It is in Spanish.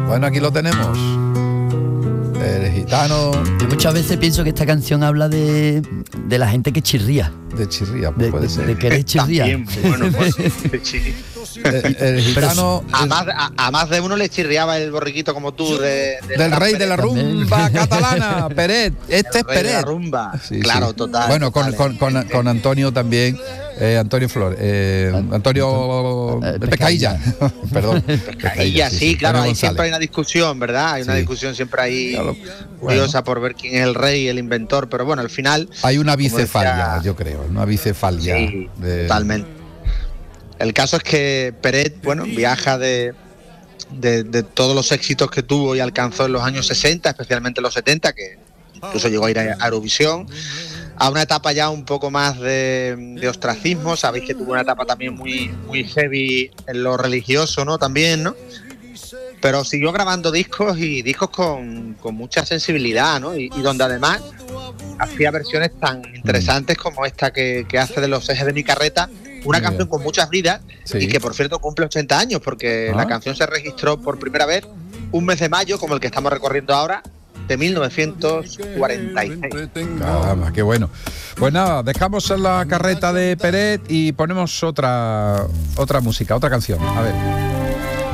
Bueno, aquí lo tenemos. El gitano. Yo muchas veces pienso que esta canción habla de la gente que chirría. De chirría, pues puede ser. De querer chirriar. También, bueno, pues, El gitano. a más de uno le chirriaba el borriquito como tú Del rey de la rumba catalana, Peret. Este es rey de la Peret. rumba. Sí, claro, sí. total. Bueno, total, con Antonio también. Antonio Flores. Antonio Pescailla. Perdón. Pescailla, sí, claro, Antonio ahí siempre hay González. una discusión, ¿verdad? Hay una Sí. discusión siempre ahí Claro, curiosa por ver quién es el rey, el inventor, pero bueno, al final... Hay una como bicefalia, decía- yo creo. Una bicefalia. Sí, totalmente. El caso es que Peret, bueno, viaja de todos los éxitos que tuvo y alcanzó en los años 60, especialmente en los 70, que incluso llegó a ir a Eurovisión, a una etapa ya un poco más de ostracismo. Sabéis que tuvo una etapa también muy, muy heavy en lo religioso, ¿no? También, ¿no? Pero siguió grabando discos y discos con mucha sensibilidad, ¿no? Y donde además hacía versiones tan interesantes como esta que hace de Los ejes de mi carreta, una Mira. canción con muchas vidas, Sí. y que por cierto cumple 80 años, porque Ah. la canción se registró por primera vez un mes de mayo, como el que estamos recorriendo ahora, de 1946. Caramba, qué bueno. Pues nada, dejamos la carreta de Peret y ponemos otra música, otra canción. A ver.